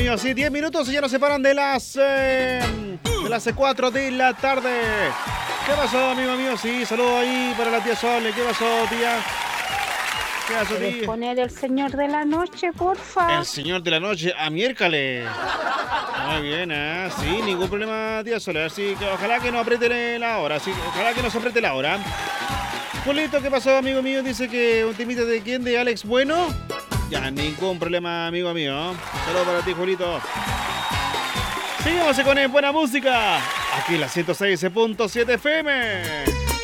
mío. Sí, 10 minutos y ya nos separan de las 4 de la tarde. ¿Qué pasó, amigo mío? Sí, saludo ahí para la tía Sole. ¿Qué pasó, tía? ¿Qué pasó, ¿Puedes tía? poner El Señor de la Noche, porfa? El señor de la noche, a miércoles. Muy bien, ¿eh? Sí, ningún problema, tía Sole. Así que ojalá que no apriete la hora. Sí, ojalá que no se apriete la hora. Julito, ¿qué pasó, amigo mío? Dice que un temita de quién, de Alex Bueno. Ya, ningún problema, amigo mío. Saludos para ti, Julito. Sigamos con buena música. Aquí la 106.7 FM.